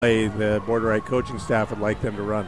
the Borderite coaching staff would like them to run.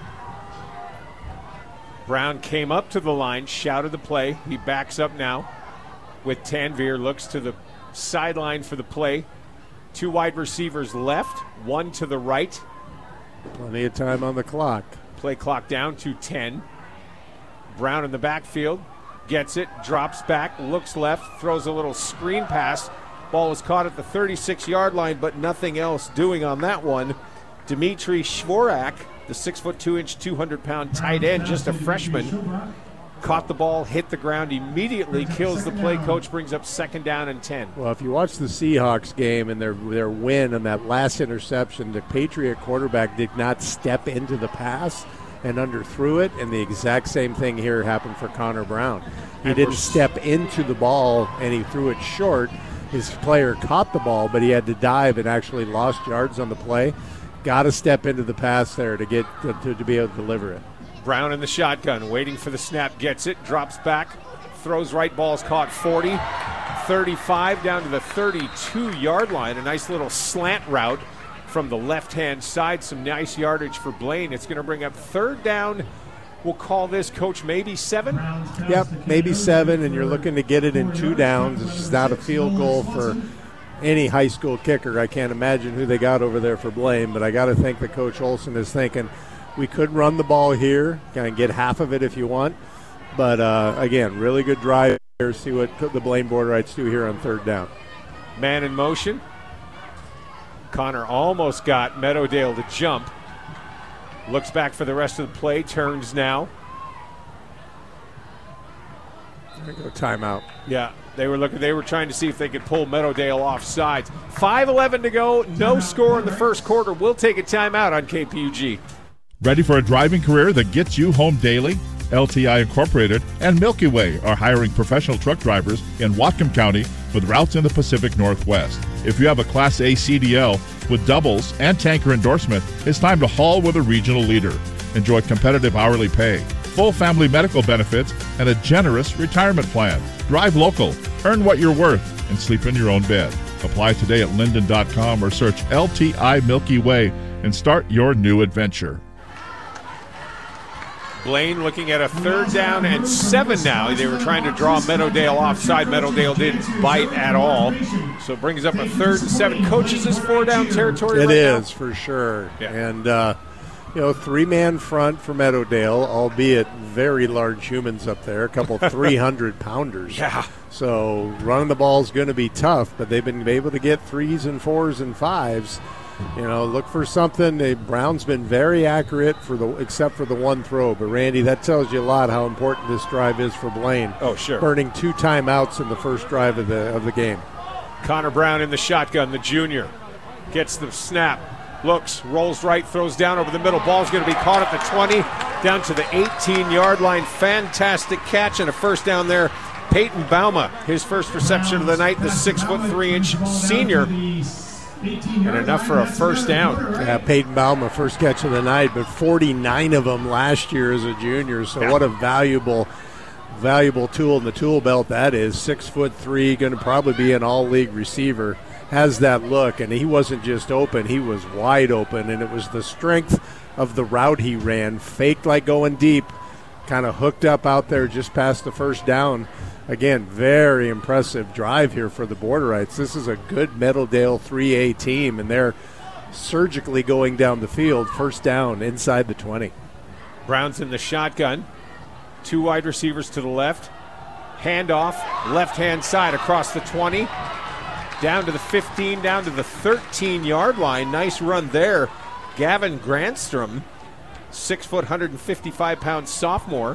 Brown came up to the line, shouted the play. He backs up now with Tanvir, looks to the sideline for the play. 2 wide receivers left, 1 to the right. Plenty of time on the clock. Play clock down to 10. Brown in the backfield, gets it, drops back, looks left, throws a little screen pass. Ball is caught at the 36-yard line, but nothing else doing on that one. Dmitry Shvorak, the 6'2", 200-pound tight end, just a freshman, caught the ball, hit the ground, immediately kills the play. Coach brings up 2nd down and 10. Well, if you watch the Seahawks game and their win on that last interception, the Patriot quarterback did not step into the pass and underthrew it, and the exact same thing here happened for Connor Brown. He didn't step into the ball, and he threw it short. His player caught the ball, but he had to dive and actually lost yards on the play. Got to step into the pass there to get to be able to deliver it. Brown in the shotgun, waiting for the snap, gets it, drops back, throws right, ball's caught 40, 35, down to the 32-yard line. A nice little slant route from the left-hand side, some nice yardage for Blaine. It's going to bring up 3rd down. We'll call this, Coach, maybe 7? Yep, maybe 7, and you're looking to get it in 2 downs. This is not a field goal for any high school kicker. I can't imagine who they got over there for Blaine, but I got to think that Coach Olson is thinking we could run the ball here, kind of get half of it if you want. But, again, really good drive here. See what the Blaine Borderites do here on 3rd down. Man in motion. Connor almost got Meadowdale to jump. Looks back for the rest of the play, turns now. There you go, timeout. Yeah, they were trying to see if they could pull Meadowdale off sides. 5:11 to go, no score in the first quarter. We'll take a timeout on KPUG. Ready for a driving career that gets you home daily? LTI Incorporated and Milky Way are hiring professional truck drivers in Whatcom County with routes in the Pacific Northwest. If you have a Class A CDL with doubles and tanker endorsement, it's time to haul with a regional leader. Enjoy competitive hourly pay, full family medical benefits, and a generous retirement plan. Drive local, earn what you're worth, and sleep in your own bed. Apply today at linden.com or search LTI Milky Way and start your new adventure. Blaine looking at a 3rd down and 7 now. They were trying to draw Meadowdale offside. Meadowdale didn't bite at all. So it brings up a 3rd and 7. Coaches, is 4-down territory It right is, now? for sure. Yeah. And, 3-man front for Meadowdale, albeit very large humans up there, a couple 300-pounders. Yeah. So running the ball is going to be tough, but they've been able to get 3s and 4s and 5s. Look for something. Brown's been very accurate except for the one throw. But, Randy, that tells you a lot how important this drive is for Blaine. Oh, sure. Burning 2 timeouts in the first drive of the game. Connor Brown in the shotgun, the junior. Gets the snap. Looks, rolls right, throws down over the middle. Ball's going to be caught at the 20, down to the 18-yard line. Fantastic catch and a 1st down there. Peyton Bauma, his first reception of the night, the 6'3" senior. And enough for a 1st down. Yeah, Peyton Bauma, first catch of the night, but 49 of them last year as a junior. So what a valuable tool in the tool belt that is. 6'3", going to probably be an all-league receiver. Has that look, and he wasn't just open, he was wide open, and it was the strength of the route he ran. Faked like going deep, kind of hooked up out there just past the 1st down. Again, very impressive drive here for the Borderites. This is a good Meadowdale 3A team, and they're surgically going down the field. 1st down inside the 20. Brown's in the shotgun. 2 wide receivers to the left. Handoff, left-hand side across the 20. Down to the 15, down to the 13-yard line. Nice run there. Gavin Granstrom, 6 foot, 155-pound sophomore.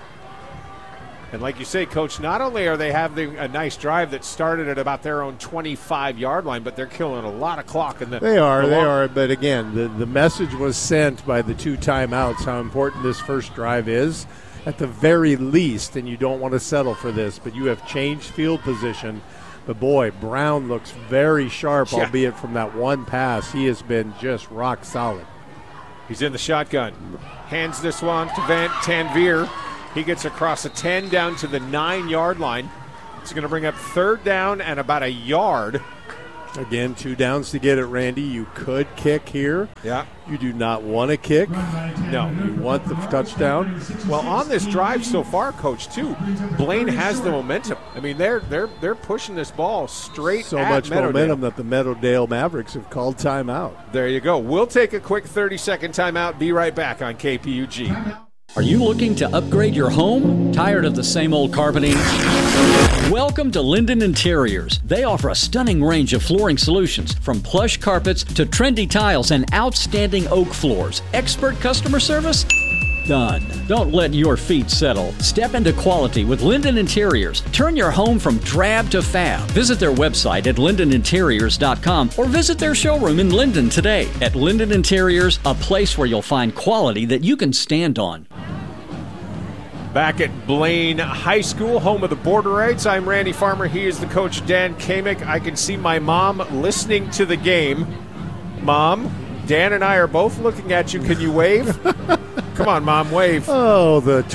And like you say, Coach, not only are they having a nice drive that started at about their own 25-yard line, but they're killing a lot of clock in the They are. But again, the message was sent by the 2 timeouts how important this first drive is at the very least, and you don't want to settle for this, but you have changed field position. But, boy, Brown looks very sharp, albeit from that one pass. He has been just rock solid. He's in the shotgun. Hands this one to Tanvir. He gets across the 10 down to the 9-yard line. It's going to bring up 3rd down and about a yard. Again, 2 downs to get it, Randy. You could kick here. Yeah. You do not want to kick. No. You want the touchdown. Well, on this drive so far, Coach, too, Blaine has the momentum. I mean, they're pushing this ball straight so at much Meadowdale. momentum that the Meadowdale Mavericks have called timeout. There you go. We'll take a quick 30-second timeout. Be right back on KPUG. Are you looking to upgrade your home? Tired of the same old carpeting? Welcome to Linden Interiors. They offer a stunning range of flooring solutions, from plush carpets to trendy tiles and outstanding oak floors. Expert customer service? Done. Don't let your feet settle. Step into quality with Linden Interiors. Turn your home from drab to fab. Visit their website at lindeninteriors.com or visit their showroom in Linden today. At Linden Interiors, a place where you'll find quality that you can stand on. Back at Blaine High School, home of the Borderites, I'm Randy Farmer. He is the coach, Dan Kamick. I can see my mom listening to the game. Mom, Dan and I are both looking at you. Can you wave? Come on, Mom, wave. Oh, the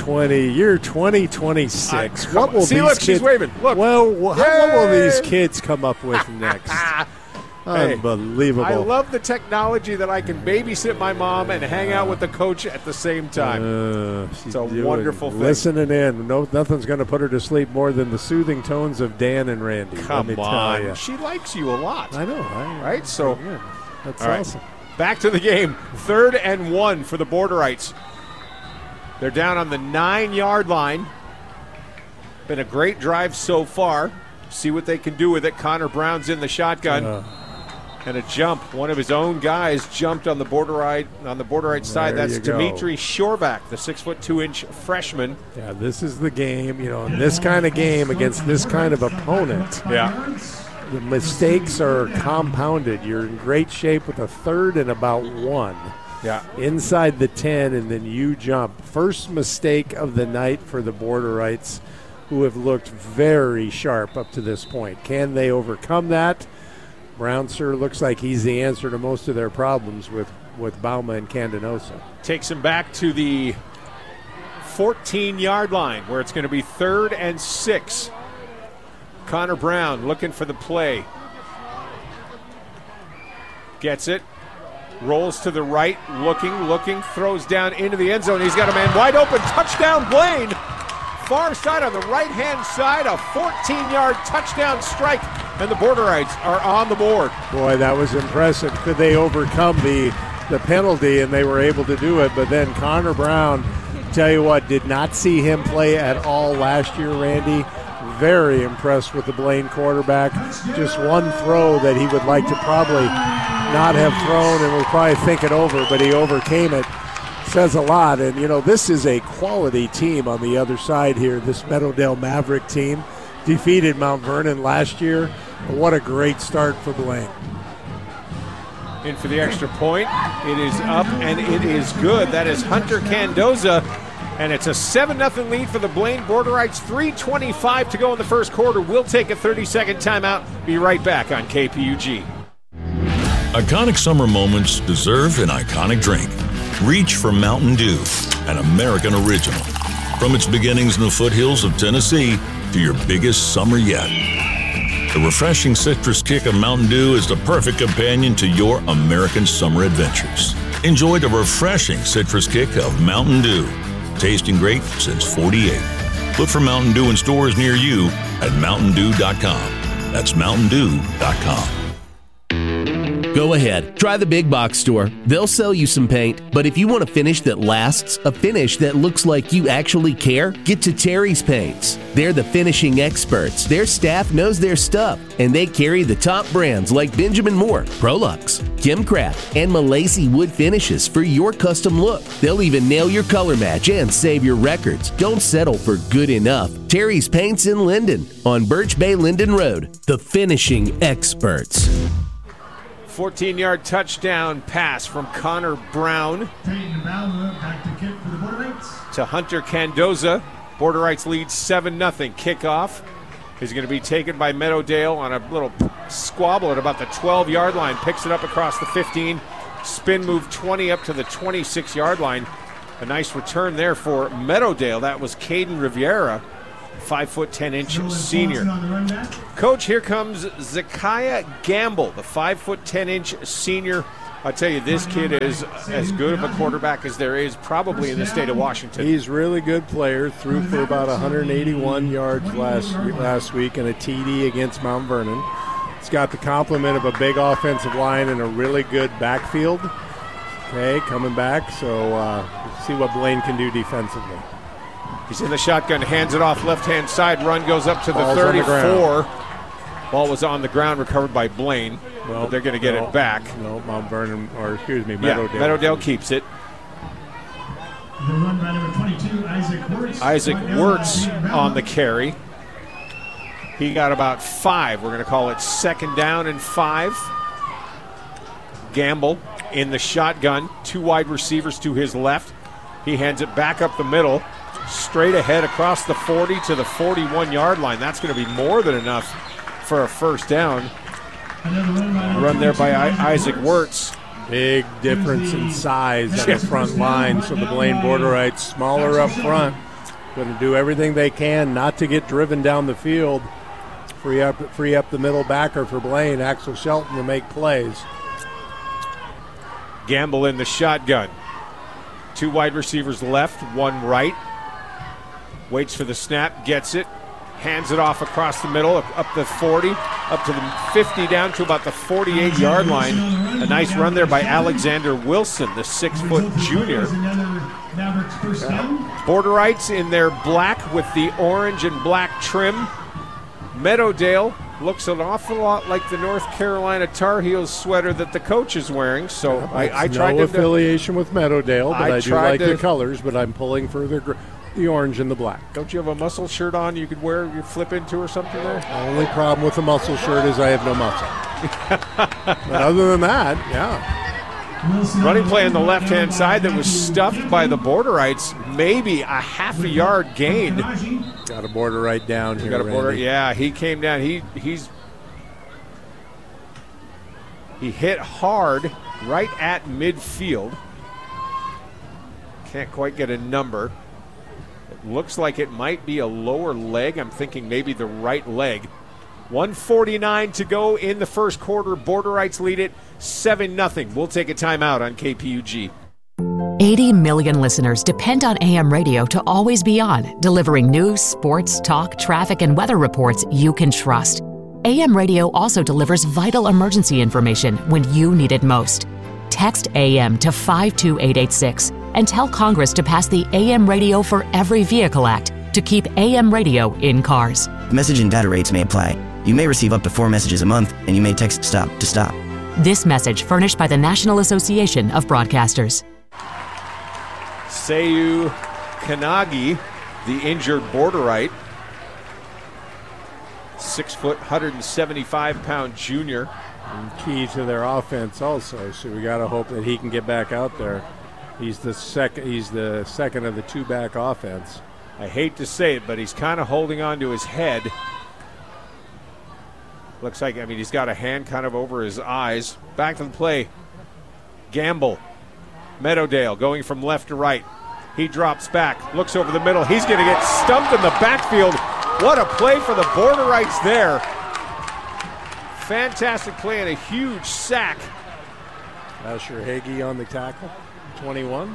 2026. What will see, these look, kids, she's waving. Look. Well, what will these kids come up with next? Hey, Unbelievable. I love the technology that I can babysit my mom and hang out with the coach at the same time. It's a wonderful thing. Listening in. Nothing's going to put her to sleep more than the soothing tones of Dan and Randy. Come on. She likes you a lot. I know. Right? So, that's all awesome. Right. Back to the game. 3rd and 1 for the Borderites. They're down on the 9-yard line. Been a great drive so far. See what they can do with it. Connor Brown's in the shotgun. And a jump. One of his own guys jumped on the Borderite side. That's Dimitri Shorback, the 6'2" freshman. Yeah, this is the game. In this kind of game against this kind of opponent. Yeah. The mistakes are compounded. You're in great shape with a 3rd and about 1. Yeah. Inside the 10, and then you jump. First mistake of the night for the Borderites, who have looked very sharp up to this point. Can they overcome that? Brown sure looks like he's the answer to most of their problems with Bauma and Candenosa. Takes him back to the 14-yard line, where it's going to be 3rd and 6. Connor Brown looking for the play. Gets it. Rolls to the right, looking, throws down into the end zone. He's got a man wide open. Touchdown, Blaine. Far side on the right-hand side, a 14-yard touchdown strike, and the Borderites are on the board. Boy, that was impressive. Could they overcome the penalty? And they were able to do it. But then Connor Brown, tell you what, did not see him play at all last year, Randy. Very impressed with the Blaine quarterback. Just one throw that he would like to probably not have thrown and will probably think it over, but he overcame it. Says a lot. And, this is a quality team on the other side here. This Meadowdale Maverick team defeated Mount Vernon last year. What a great start for Blaine. In for the extra point. It is up, and it is good. That is Hunter Candoza. And it's a 7-0 lead for the Blaine Borderites. 3:25 to go in the first quarter. We'll take a 30-second timeout. Be right back on KPUG. Iconic summer moments deserve an iconic drink. Reach for Mountain Dew, an American original. From its beginnings in the foothills of Tennessee to your biggest summer yet. The refreshing citrus kick of Mountain Dew is the perfect companion to your American summer adventures. Enjoy the refreshing citrus kick of Mountain Dew. Tasting great since '48. Look for Mountain Dew in stores near you at mountaindew.com. That's mountaindew.com. Go ahead, try the big box store. They'll sell you some paint, but if you want a finish that lasts, a finish that looks like you actually care, get to Terry's Paints. They're the finishing experts. Their staff knows their stuff, and they carry the top brands like Benjamin Moore, Prolux, Kimcraft, and Malaysia wood finishes for your custom look. They'll even nail your color match and save your records. Don't settle for good enough. Terry's Paints in Linden on Birch Bay Linden Road. The finishing experts. 14-yard touchdown pass from Connor Brown to Hunter Candoza. Borderites lead 7-0. Kickoff is going to be taken by Meadowdale on a little squabble at about the 12-yard line. Picks it up across the 15. Spin move 20 up to the 26-yard line. A nice return there for Meadowdale. That was Caden Riviera. 5'10" senior. Coach, here comes Zakiah Gamble, the 5'10" senior. I'll tell you, this kid is as good of a quarterback as there is probably in the state of Washington. He's a really good player. Threw for about 181 yards last week and a TD against Mount Vernon. He's got the complement of a big offensive line and a really good backfield. Okay, coming back. So let's see what Blaine can do defensively. He's in the shotgun, hands it off left-hand side. Run goes up to the Ball's 34. Ball was on the ground, recovered by Blaine. Well, but they're going to get it back. No, Mount Vernon, or excuse me, Meadowdale. Meadowdale. Meadowdale keeps it. The run by number 22, Isaac Wirtz. Isaac Wirtz on the carry. He got about 5. We're going to call it 2nd down and 5. Gamble in the shotgun. 2 wide receivers to his left. He hands it back up the middle. Straight ahead across the 40 to the 41-yard line. That's going to be more than enough for a first down. Run there by Isaac Wirtz. Big difference in size on the front line. So the Blaine Borderites smaller up front. Going to do everything they can not to get driven down the field. Free up the middle backer for Blaine, Axel Shelton, to make plays. Gamble in the shotgun. 2 wide receivers left, 1 right. Waits for the snap, gets it, hands it off across the middle, up the 40, up to the 50, down to about the 48-yard line. A nice run there by Alexander Wilson, the 6-foot junior. Borderites in their black with the orange and black trim. Meadowdale looks an awful lot like the North Carolina Tar Heels sweater that the coach is wearing. So I tried no affiliation with Meadowdale, but I do like the colors, but I'm pulling for the orange and the black. Don't you have a muscle shirt on you could wear, you flip into or something there? The only problem with the muscle shirt is I have no muscle. But other than that, yeah. Running play on the left-hand side that was stuffed by the Borderites. Maybe a half a yard gain. Got a Borderite down here. Got a border, yeah, he came down. He hit hard right at midfield. Can't quite get a number. It looks like it might be a lower leg. I'm thinking maybe the right leg. 1:49 to go in the first quarter. Borderites lead it 7-0. We'll take a timeout on KPUG. 80 million listeners depend on AM radio to always be on, delivering news, sports, talk, traffic, and weather reports you can trust. AM radio also delivers vital emergency information when you need it most. Text AM to 52886 and tell Congress to pass the AM Radio for Every Vehicle Act to keep AM radio in cars. Message and data rates may apply. You may receive up to 4 messages a month, and you may text STOP to stop. This message furnished by the National Association of Broadcasters. Seyu Kanagi, the injured Borderite, 6 foot, 175-pound junior. And key to their offense also, so we got to hope that he can get back out there. He's the second of the 2-back offense. I hate to say it, but he's kind of holding on to his head. Looks like, he's got a hand kind of over his eyes. Back to the play. Gamble. Meadowdale going from left to right. He drops back, looks over the middle. He's going to get stumped in the backfield. What a play for the Borderites there. Fantastic play and a huge sack. Asher Hagee on the tackle, 21.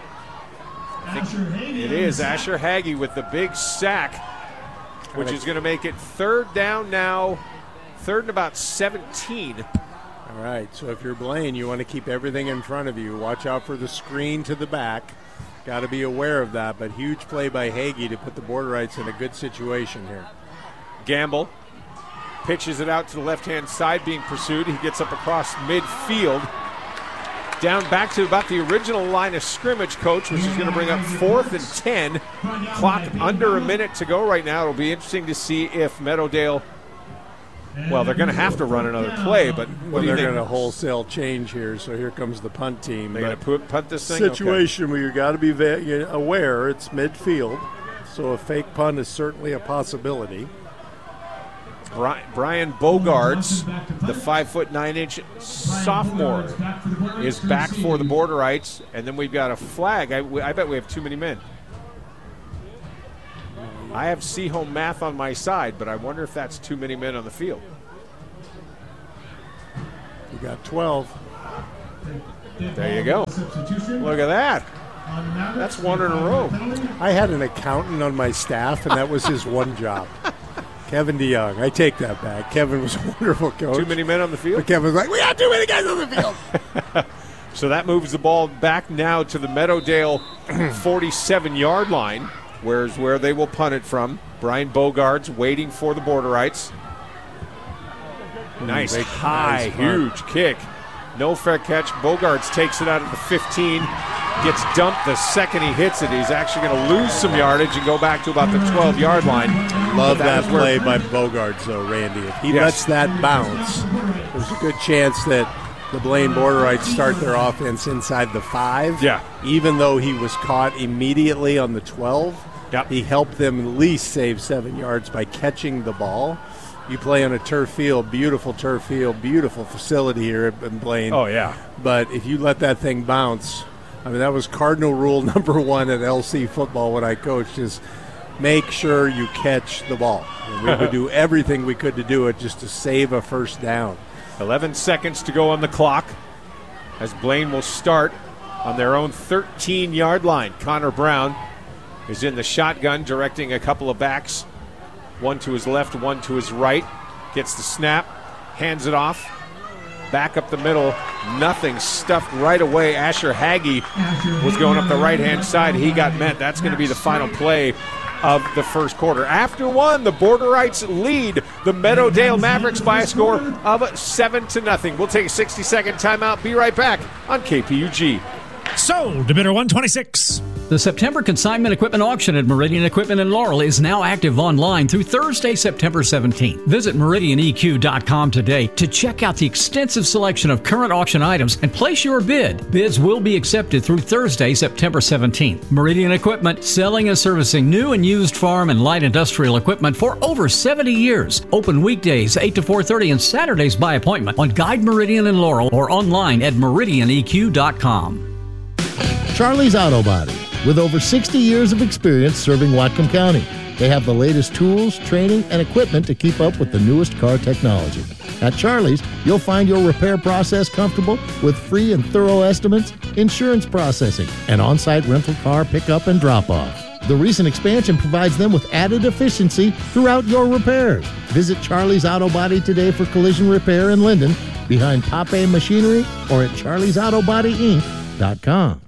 It is Asher Hagee with the big sack, which is going to make it 3rd down now, 3rd and about 17. All right, so if you're Blaine, you want to keep everything in front of you. Watch out for the screen to the back. Got to be aware of that, but huge play by Hagee to put the Borderites in a good situation here. Gamble pitches it out to the left-hand side, being pursued. He gets up across midfield. Down back to about the original line of scrimmage, Coach, which is going to bring up 4th and 10. Clock under a minute to go right now. It'll be interesting to see if Meadowdale, well, they're going to have to run another play, but what do you think? They're going to wholesale change here, so here comes the punt team. They're going to punt this thing? Situation where you got to be aware it's midfield, so a fake punt is certainly a possibility. Brian Bogarts, the 5'9" sophomore, is back for the Borderites, and then we've got a flag. I bet we have too many men. I have Seaholm math on my side, but I wonder if that's too many men on the field. You got 12. There you go. Look at that. That's one in a row. I had an accountant on my staff, and that was his one job. Kevin DeYoung. I take that back. Kevin was a wonderful coach. Too many men on the field? But Kevin was like, we got too many guys on the field. So that moves the ball back now to the Meadowdale 47-yard line, where they will punt it from. Brian Bogarts waiting for the Borderites. Nice, high, huge kick. No fair catch. Bogarts takes it out of the 15. Gets dumped the second he hits it. He's actually going to lose some yardage and go back to about the 12-yard line. Love that play by Bogarts, though, Randy. If he lets that bounce, there's a good chance that the Blaine Borderites start their offense inside the 5. Yeah. Even though he was caught immediately on the 12, he helped them at least save 7 yards by catching the ball. You play on a turf field, beautiful facility here in Blaine. Oh, yeah. But if you let that thing bounce, I mean, that was cardinal rule number 1 at LC football when I coached, is make sure you catch the ball. And we would do everything we could to do it just to save a first down. 11 seconds to go on the clock as Blaine will start on their own 13-yard line. Connor Brown is in the shotgun, directing a couple of backs. One to his left, one to his right. Gets the snap, hands it off. Back up the middle, nothing, stuffed right away. Asher Hagee was going up the right-hand side. He got met. That's going to be the final play of the first quarter. After one, the Borderites lead the Meadowdale Mavericks by a score of 7-0. We'll take a 60-second timeout. Be right back on KPUG. Sold to bidder 126. The September consignment equipment auction at Meridian Equipment in Laurel is now active online through Thursday, September 17th. Visit meridianeq.com today to check out the extensive selection of current auction items and place your bid. Bids will be accepted through Thursday, September 17th. Meridian Equipment, selling and servicing new and used farm and light industrial equipment for over 70 years. Open weekdays 8 to 4:30 and Saturdays by appointment on Guide Meridian in Laurel or online at meridianeq.com. Charlie's Auto Body, with over 60 years of experience serving Whatcom County. They have the latest tools, training, and equipment to keep up with the newest car technology. At Charlie's, you'll find your repair process comfortable with free and thorough estimates, insurance processing, and on-site rental car pickup and drop-off. The recent expansion provides them with added efficiency throughout your repairs. Visit Charlie's Auto Body today for collision repair in Linden, behind Pape Machinery, or at charliesautobodync.com.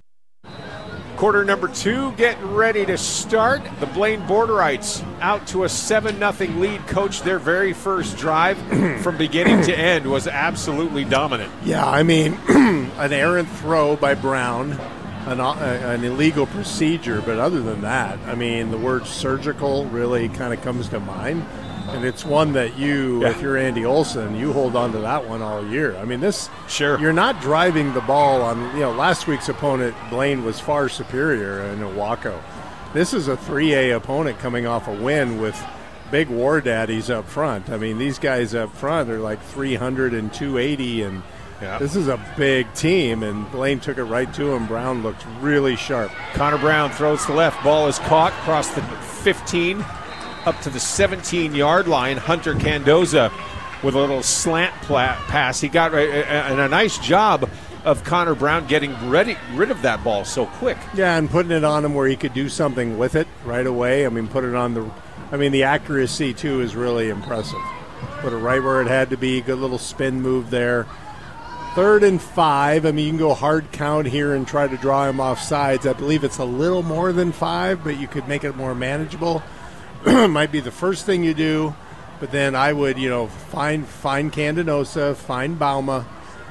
Quarter number 2 getting ready to start. The Blaine Borderites out to a 7-0 lead. Coach, their very first drive from beginning to end was absolutely dominant. Yeah, I mean, an errant throw by Brown, an illegal procedure, but other than that, I mean, the word surgical really kind of comes to mind. And it's one that if you're Andy Olson, you hold on to that one all year. I mean, you're not driving the ball on, last week's opponent, Blaine, was far superior in Owako. This is a 3A opponent coming off a win with big war daddies up front. I mean, these guys up front are like 300 and 280, and this is a big team, and Blaine took it right to him. Brown looked really sharp. Connor Brown throws to left. Ball is caught across the 15. Up to the 17-yard line. Hunter Candoza with a little slant pass. He got a nice job of Connor Brown getting rid of that ball so quick. Yeah, and putting it on him where he could do something with it right away. I mean, the accuracy, too, is really impressive. Put it right where it had to be. Good little spin move there. 3rd and 5. I mean, you can go hard count here and try to draw him off sides. I believe it's a little more than 5, but you could make it more manageable. Might be the first thing you do, but then I would, find Candanosa, find Bauma,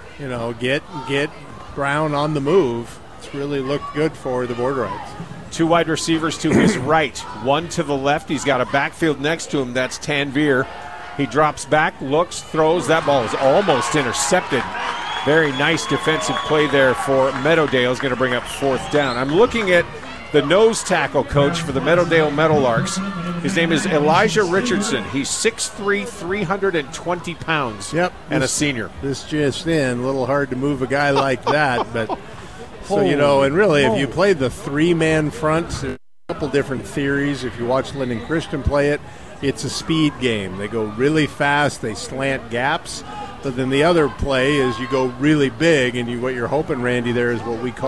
get Brown on the move. It's really looked good for the Borderites. 2 wide receivers to his right, 1 to the left. He's got a backfield next to him. That's Tanvir. He drops back, looks, throws. That ball is almost intercepted. Very nice defensive play there for Meadowdale. Is going to bring up 4th down. I'm looking at the nose tackle coach for the Meadowdale Meadowlarks. His name is Elijah Richardson. He's 6'3", 320 pounds, and a senior. This just in, a little hard to move a guy like that, but so and really, if you play the 3-man front, couple different theories. If you watch Lyndon Christian play it, it's a speed game. They go really fast, they slant gaps. But then the other play is you go really big, and what you're hoping, Randy, there is what we call